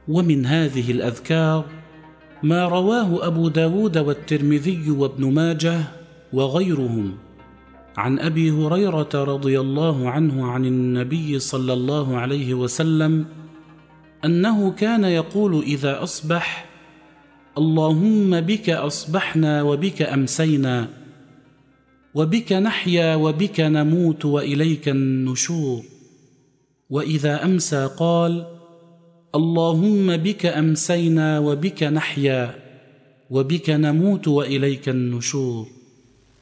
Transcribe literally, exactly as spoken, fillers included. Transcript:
ومن هذه الأذكار ما رواه أبو داود والترمذي وابن ماجه وغيرهم عن أبي هريرة رضي الله عنه عن النبي صلى الله عليه وسلم أنه كان يقول إذا أصبح: اللهم بك أصبحنا وبك أمسينا وبك نحيا وبك نموت وإليك النشور. وإذا أمسى قال: اللهم بك أمسينا وبك نحيا وبك نموت وإليك النشور.